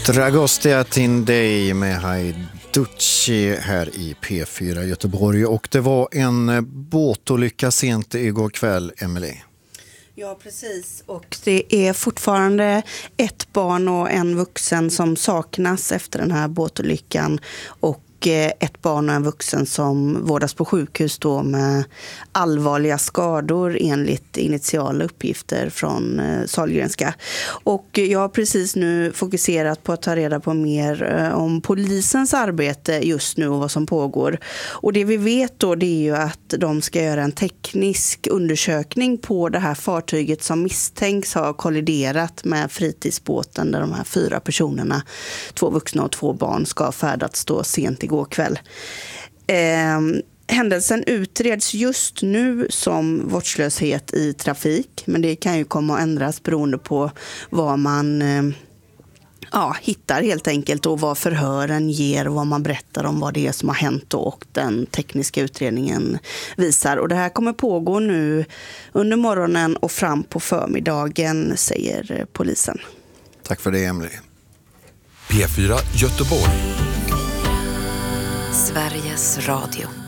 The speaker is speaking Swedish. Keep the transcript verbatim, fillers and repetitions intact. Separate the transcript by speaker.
Speaker 1: Dragostea tin dig med Haiducci här i P fyra Göteborg. Och det var en båtolycka sent igår kväll, Emily.
Speaker 2: Ja, precis. Och det är fortfarande ett barn och en vuxen som saknas efter den här båtolyckan. Och ett barn och en vuxen som vårdas på sjukhus då med allvarliga skador enligt initiala uppgifter från Sahlgrenska. Och jag har precis nu fokuserat på att ta reda på mer om polisens arbete just nu och vad som pågår. Och det vi vet då, det är ju att de ska göra en teknisk undersökning på det här fartyget som misstänks ha kolliderat med fritidsbåten där de här fyra personerna, två vuxna och två barn, ska ha färdats då sent igår kväll. Eh, händelsen utreds just nu som vårdslöshet i trafik, men det kan ju komma att ändras beroende på vad man eh, ja, hittar helt enkelt och vad förhören ger och vad man berättar om vad det är som har hänt då, och den tekniska utredningen visar. Och det här kommer pågå nu under morgonen och fram på förmiddagen, säger polisen.
Speaker 1: Tack för det, Emily.
Speaker 3: P fyra Göteborg.
Speaker 4: Sveriges Radio.